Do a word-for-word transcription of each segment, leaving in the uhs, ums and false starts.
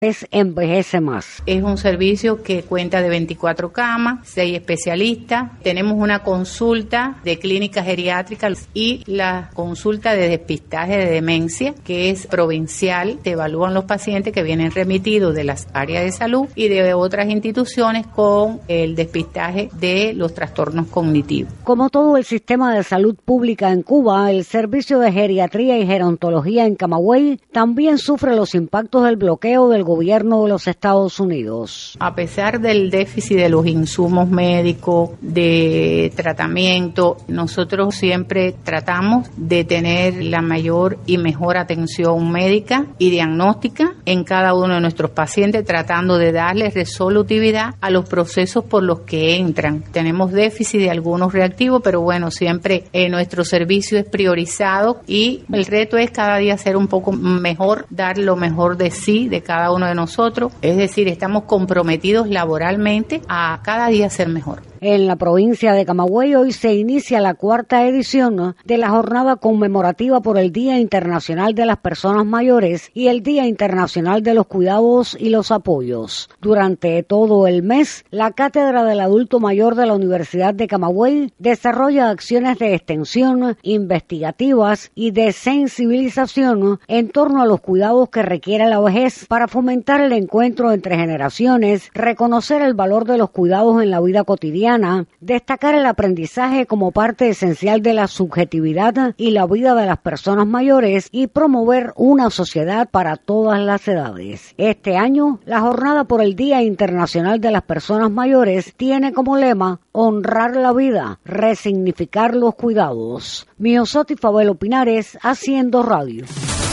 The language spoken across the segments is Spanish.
Envejece Más. Es un servicio que cuenta de veinticuatro camas, seis especialistas. Tenemos una consulta de clínica geriátrica y la consulta de despistaje de demencia, que es provincial. Se evalúan los pacientes que vienen remitidos de las áreas de salud y de otras instituciones con el despistaje de los trastornos cognitivos. Como todo el sistema de salud pública en Cuba, el servicio de geriatría y gerontología en Camagüey también sufre los impactos del bloqueo del gobierno de los Estados Unidos. A pesar del déficit de los insumos médicos, de tratamiento, nosotros siempre tratamos de tener la mayor y mejor atención médica y diagnóstica en cada uno de nuestros pacientes, tratando de darle resolutividad a los procesos por los que entran. Tenemos déficit de algunos reactivos, pero bueno, siempre eh, nuestro servicio es priorizado y el reto es cada día ser un poco mejor, dar lo mejor de sí, de cada uno de nosotros. Es decir, estamos comprometidos laboralmente a cada día ser mejor. En la provincia de Camagüey hoy se inicia la cuarta edición de la jornada conmemorativa por el Día Internacional de las Personas Mayores y el Día Internacional de los Cuidados y los Apoyos. Durante todo el mes, la Cátedra del Adulto Mayor de la Universidad de Camagüey desarrolla acciones de extensión, investigativas y de sensibilización en torno a los cuidados que requiere la vejez para fomentar el encuentro entre generaciones, reconocer el valor de los cuidados en la vida cotidiana, destacar el aprendizaje como parte esencial de la subjetividad y la vida de las personas mayores y promover una sociedad para todas las edades. Este año, la jornada por el Día Internacional de las Personas Mayores tiene como lema honrar la vida, resignificar los cuidados. Miosoti Fabelo Pinares, Haciendo Radio.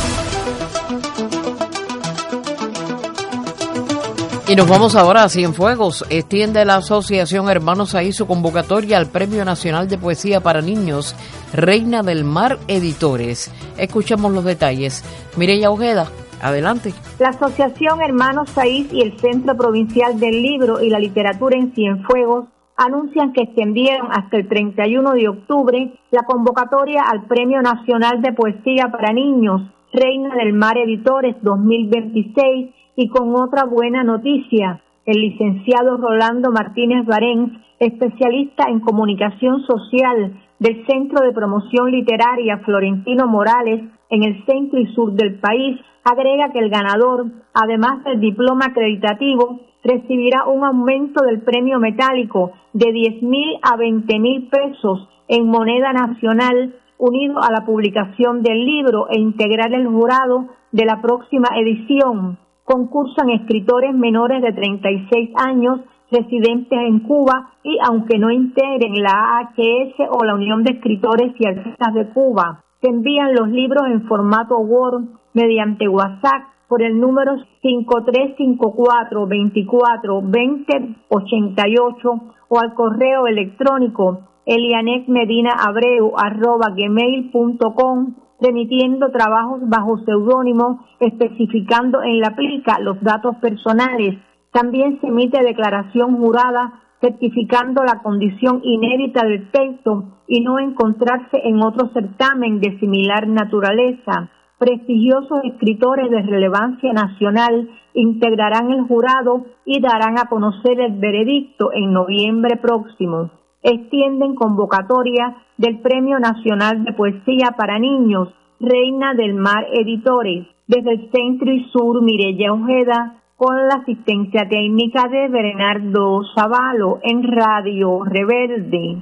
Y nos vamos ahora a Cienfuegos. Extiende la Asociación Hermanos Saiz su convocatoria al Premio Nacional de Poesía para Niños, Reina del Mar Editores. Escuchemos los detalles. Mireya Ojeda, adelante. La Asociación Hermanos Saiz y el Centro Provincial del Libro y la Literatura en Cienfuegos anuncian que extendieron hasta el treinta y uno de octubre la convocatoria al Premio Nacional de Poesía para Niños, Reina del Mar Editores dos mil veintiséis, y con otra buena noticia. El licenciado Rolando Martínez Barens, especialista en comunicación social del Centro de Promoción Literaria Florentino Morales en el centro y sur del país, agrega que el ganador, además del diploma acreditativo, recibirá un aumento del premio metálico de diez mil a veinte mil pesos en moneda nacional, unido a la publicación del libro e integrar el jurado de la próxima edición. Concursan escritores menores de treinta y seis años residentes en Cuba y aunque no integren la A H S o la Unión de Escritores y Artistas de Cuba. Se envían los libros en formato Word mediante WhatsApp por el número cinco tres cinco cuatro, veinticuatro, veinte, ochenta y ocho o al correo electrónico elianetmedinaabreu arroba gmail punto com, remitiendo trabajos bajo seudónimo, especificando en la plica los datos personales. También se emite declaración jurada certificando la condición inédita del texto y no encontrarse en otro certamen de similar naturaleza. Prestigiosos escritores de relevancia nacional integrarán el jurado y darán a conocer el veredicto en noviembre próximo. Extienden convocatoria del Premio Nacional de Poesía para Niños, Reina del Mar Editores. Desde el Centro y Sur, Mireya Ojeda, con la asistencia técnica de Bernardo Zavalo en Radio Reverde.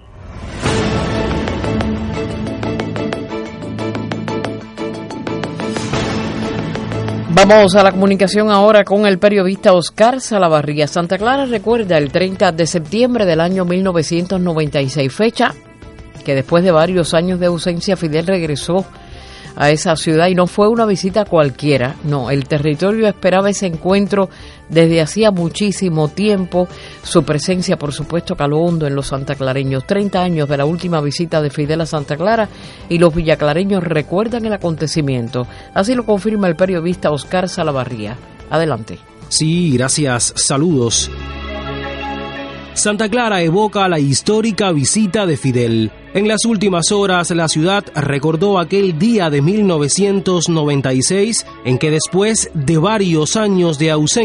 Vamos a la comunicación ahora con el periodista Oscar Salavarría. Santa Clara recuerda el treinta de septiembre del año mil novecientos noventa y seis, fecha que después de varios años de ausencia Fidel regresó a esa ciudad y no fue una visita cualquiera, no, el territorio esperaba ese encuentro desde hacía muchísimo tiempo. Su presencia, por supuesto, caló hondo en los santaclareños. treinta años de la última visita de Fidel a Santa Clara y los villaclareños recuerdan el acontecimiento. Así lo confirma el periodista Oscar Salavarría. Adelante. Sí, gracias. Saludos. Santa Clara evoca la histórica visita de Fidel. En las últimas horas, la ciudad recordó aquel día de mil novecientos noventa y seis en que después de varios años de ausencia,